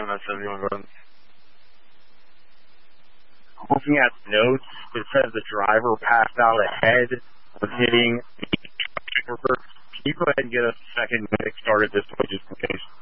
on that 71 button. Looking at notes, it says the driver passed out ahead of hitting the. Can you go ahead and get a second medic started this way just in case?